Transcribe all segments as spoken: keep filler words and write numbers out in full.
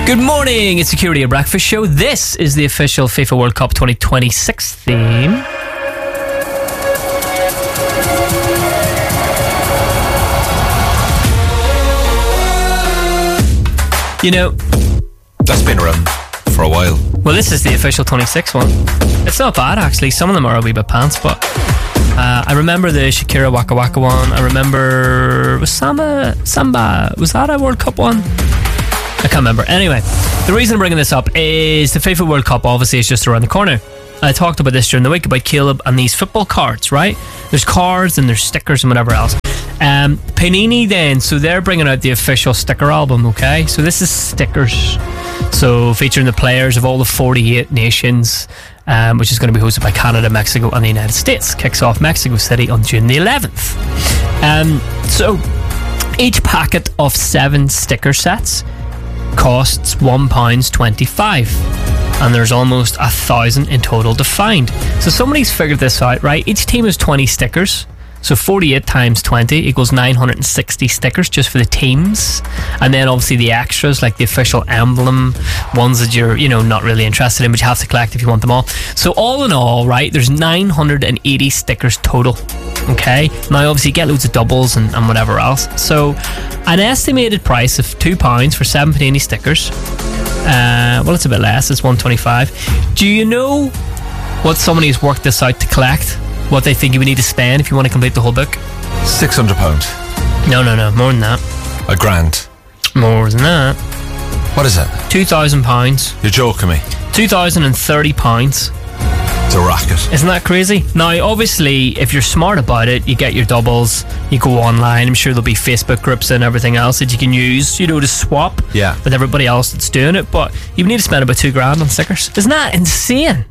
Good morning, it's Security at Breakfast Show. This is the official FIFA World Cup twenty twenty-six theme. You know, that's been around for a while. Well, this is the official twenty-six one. It's not bad, actually. Some of them are a wee bit pants, but uh, I remember the Shakira Waka Waka one. I remember, was Samba, Samba, was that a World Cup one? I can't remember. Anyway, the reason I'm bringing this up is the FIFA World Cup obviously is just around the corner. I talked about this during the week about Caleb and these football cards, right? There's cards and there's stickers and whatever else. Um, Panini then, so they're bringing out the official sticker album, okay? So this is stickers. So featuring the players of all the forty-eight nations, um, which is going to be hosted by Canada, Mexico and the United States. Kicks off Mexico City on June the eleventh. Um, so each packet of seven sticker sets costs one pound twenty-five, and there's almost a thousand in total to find. So somebody's figured this out, right? Each team has twenty stickers, so forty-eight times twenty equals nine hundred sixty stickers just for the teams, and then obviously the extras like the official emblem, ones that you're, you know, not really interested in but you have to collect if you want them all. So all in all, right, there's nine hundred eighty stickers total. Okay, now obviously you get loads of doubles and, and whatever else. So an estimated price of two pounds for seven Panini stickers. Uh, well, it's a bit less, it's one twenty-five. Do you know what somebody has worked this out to collect? What they think you would need to spend if you want to complete the whole book? Six hundred pounds. No, no, no, more than that. A grand. More than that. What is that? Two thousand pounds. You're joking me. Two thousand and thirty pounds. It's a racket. Isn't that crazy? Now, obviously, if you're smart about it, you get your doubles, you go online. I'm sure there'll be Facebook groups and everything else that you can use, you know, to swap yeah. with everybody else that's doing it. But you need to spend about two grand on stickers. Isn't that insane?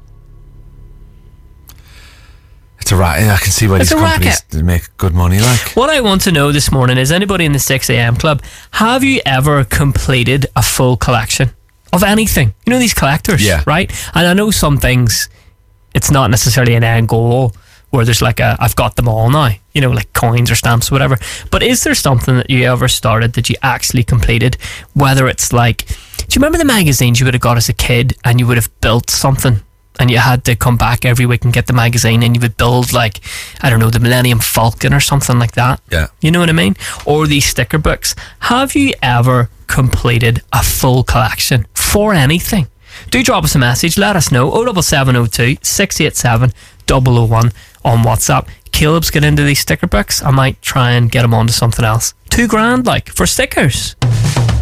It's a racket. I can see why it's these companies racket. make good money. Like, what I want to know this morning is, anybody in the six a.m. club, have you ever completed a full collection of anything? You know, these collectors, yeah. right? And I know some things, it's not necessarily an end goal where there's like a, I've got them all now, you know, like coins or stamps or whatever. But is there something that you ever started that you actually completed? Whether it's like, do you remember the magazines you would have got as a kid and you would have built something and you had to come back every week and get the magazine and you would build, like, I don't know, the Millennium Falcon or something like that? Yeah. You know what I mean? Or these sticker books. Have you ever completed a full collection for anything? Do drop us a message, let us know. oh seven seven oh two, six eight seven, oh oh one on WhatsApp. Caleb's get into these sticker books. I might try and get him onto something else. Two grand, like, for stickers.